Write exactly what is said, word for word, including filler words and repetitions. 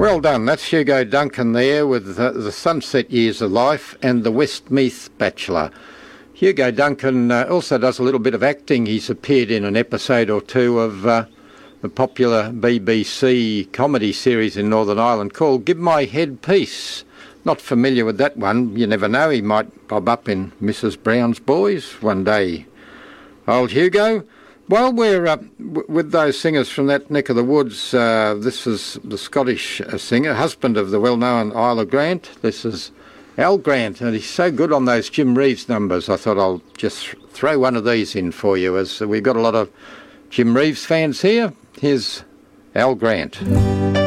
Well done. That's Hugo Duncan there with uh, The Sunset Years of Life and The Westmeath Bachelor. Hugo Duncan uh, also does a little bit of acting. He's appeared in an episode or two of uh, the popular B B C comedy series in Northern Ireland called Give My Head Peace. Not familiar with that one. You never know, he might bob up in Missus Brown's Boys one day. Old Hugo. While we're uh, w- with those singers from that neck of the woods, uh, this is the Scottish uh, singer, husband of the well-known Isla Grant. This is Al Grant, and he's so good on those Jim Reeves numbers. I thought I'll just throw one of these in for you, as we've got a lot of Jim Reeves fans here. Here's Al Grant.